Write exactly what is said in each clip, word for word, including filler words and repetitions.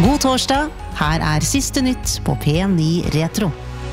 God torsdag, her er siste nytt på P ni Retro.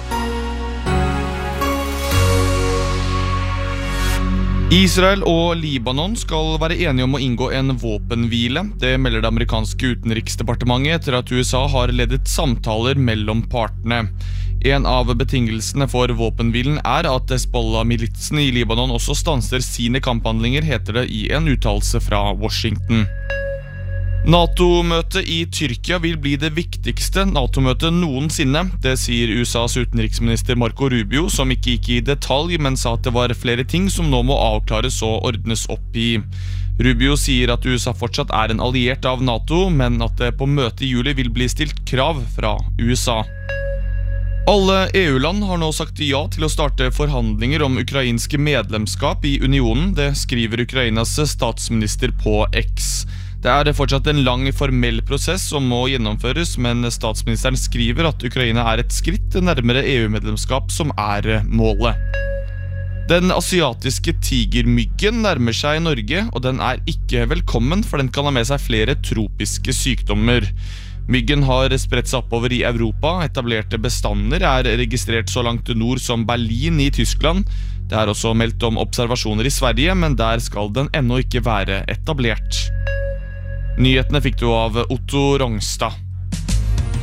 Israel og Libanon skal være enige om å inngå en våpenhvile. Det melder det amerikanske utenriksdepartementet etter at U S A har ledet samtaler mellom partene. En av betingelsene for våpenhvilen er at Hezbollah-militsen i Libanon også stanser sine kamphandlinger, heter det i en uttalelse fra Washington. NATO-møtet i Tyrkia vil bli det viktigste NATO-møtet noensinne. Det sier U S A's utenriksminister Marco Rubio, som ikke gikk i detalj, men sa at det var flere ting som nå må avklares og ordnes opp i. Rubio sier at U S A fortsatt er en alliert av NATO, men at det på møtet i juli vil bli stilt krav fra U S A. Alle E U-land har nå sagt ja til å starte forhandlinger om ukrainske medlemskap i unionen. Det skriver Ukrainas statsminister på X. Det er fortsatt en lang formell prosess som må gjennomføres, men statsministeren skriver at Ukraina er et skritt nærmere E U-medlemskap som er målet. Den asiatiske tigermyggen nærmer seg Norge, og den er ikke velkommen, for den kan ha med seg flere tropiske sykdommer. Myggen har spredt seg oppover i Europa. Etablerte bestander er registrert så langt nord som Berlin i Tyskland. Det er også meldt om observasjoner i Sverige, men der skal den ennå ikke være etablert. Nyhetene fikk du av Otto Rongstad.